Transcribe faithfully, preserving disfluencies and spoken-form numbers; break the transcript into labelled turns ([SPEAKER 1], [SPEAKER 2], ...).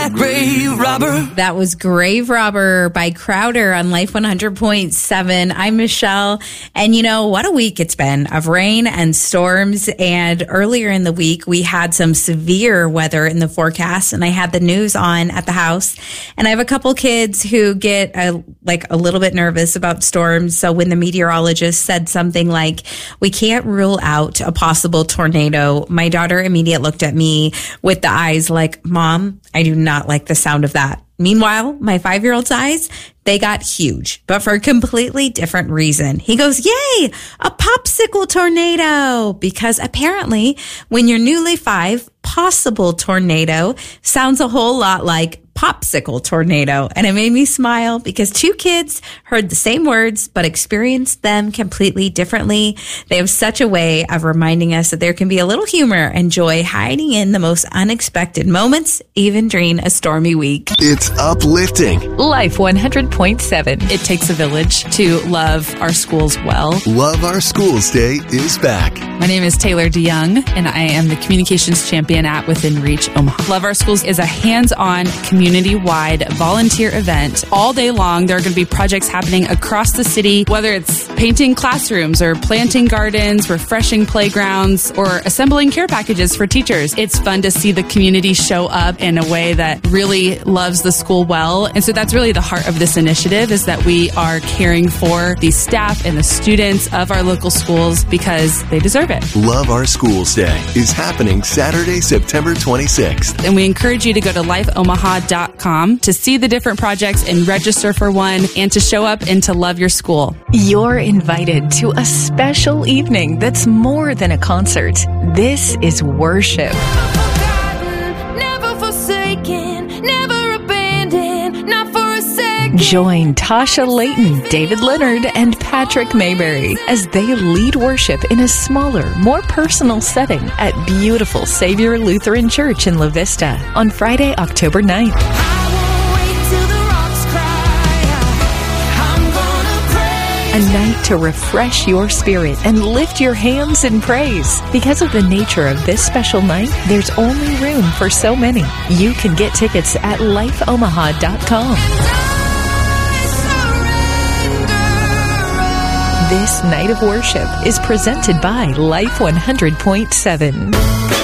[SPEAKER 1] Grave Robber.
[SPEAKER 2] That was Grave Robber by Crowder on Life one hundred point seven. I'm Michelle, and you know, what a week it's been of rain and storms, and earlier in the week we had some severe weather in the forecast, and I had the news on at the house, and I have a couple kids who get a, like a little bit nervous about storms, so when the meteorologist said something like, we can't rule out a possible tornado, my daughter immediately looked at me with the eyes like, Mom, I do not like the sound of that. Meanwhile, my five-year-old's eyes, they got huge, but for a completely different reason. He goes, yay, a popsicle tornado, because apparently when you're newly five, possible tornado sounds a whole lot like popsicle tornado. And it made me smile because two kids heard the same words, but experienced them completely differently. They have such a way of reminding us that there can be a little humor and joy hiding in the most unexpected moments, even during a stormy week.
[SPEAKER 3] It's uplifting.
[SPEAKER 4] Life one hundred point seven.
[SPEAKER 5] It takes a village to love our schools well.
[SPEAKER 3] Love Our Schools Day is back.
[SPEAKER 5] My name is Taylor DeYoung, and I am the communications champion at Within Reach Omaha. Love Our Schools is a hands-on, community-wide volunteer event. All day long, there are going to be projects happening across the city, whether it's painting classrooms or planting gardens, refreshing playgrounds, or assembling care packages for teachers. It's fun to see the community show up in a way that really loves the school well. And so that's really the heart of this initiative, is that we are caring for the staff and the students of our local schools because they deserve it.
[SPEAKER 3] Love Our Schools Day is happening Saturday, September twenty-sixth.
[SPEAKER 5] And we encourage you to go to life omaha dot com to see the different projects and register for one, and to show up and to love your school.
[SPEAKER 4] You're invited to a special evening that's more than a concert. This is worship.
[SPEAKER 6] Never forsaken, never abandoned, not for a second.
[SPEAKER 4] Join Tasha Layton, David Leonard, and Patrick Mayberry as they lead worship in a smaller, more personal setting at beautiful Savior Lutheran Church in La Vista on Friday, October ninth. A night to refresh your spirit and lift your hands in praise. Because of the nature of this special night, there's only room for so many. You can get tickets at life omaha dot com. This night of worship is presented by Life one hundred point seven.